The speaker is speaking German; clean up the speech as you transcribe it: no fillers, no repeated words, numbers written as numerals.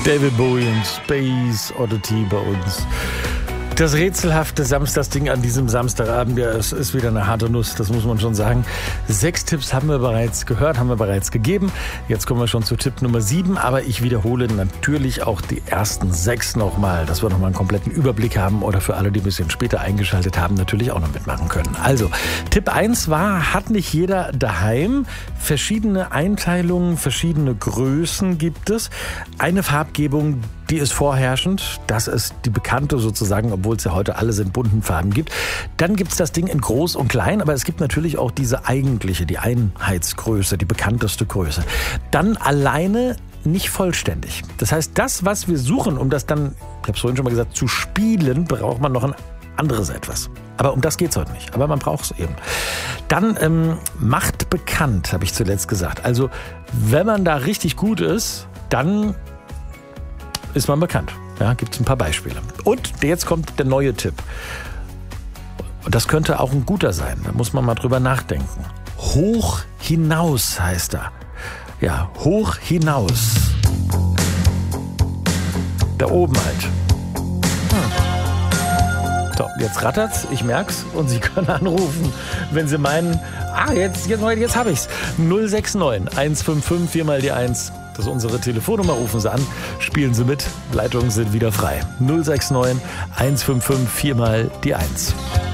David Bowie und Space Oddity bei uns. Das rätselhafte Samstagsding an diesem Samstagabend, ja, es ist wieder eine harte Nuss, das muss man schon sagen. 6 Tipps haben wir bereits gehört, haben wir bereits gegeben. Jetzt kommen wir schon zu Tipp Nummer 7, aber ich wiederhole natürlich auch die ersten 6 nochmal, dass wir nochmal einen kompletten Überblick haben oder für alle, die ein bisschen später eingeschaltet haben, natürlich auch noch mitmachen können. Also, Tipp 1 war, hat nicht jeder daheim. Verschiedene Einteilungen, verschiedene Größen gibt es. Eine Farbgebung, die ist vorherrschend. Das ist die bekannte sozusagen, obwohl es ja heute alles in bunten Farben gibt. Dann gibt es das Ding in groß und klein, aber es gibt natürlich auch diese eigentliche, die Einheitsgröße, die bekannteste Größe. Dann alleine nicht vollständig. Das heißt, das, was wir suchen, um das dann, ich habe es vorhin schon mal gesagt, zu spielen, braucht man noch ein anderes etwas. Aber um das geht es heute nicht. Aber man braucht es eben. Dann macht bekannt, habe ich zuletzt gesagt. Also, wenn man da richtig gut ist, dann ist man bekannt. Ja, gibt es ein paar Beispiele. Und jetzt kommt der neue Tipp. Und das könnte auch ein guter sein. Da muss man mal drüber nachdenken. Hoch hinaus heißt er. Ja, hoch hinaus. Da oben halt. So, jetzt rattert's, ich merk's. Und Sie können anrufen, wenn Sie meinen, jetzt habe ich's. 069 155 4 mal die 1. Das ist unsere Telefonnummer, rufen Sie an, spielen Sie mit, Leitungen sind wieder frei. 069 155 4 mal die 1.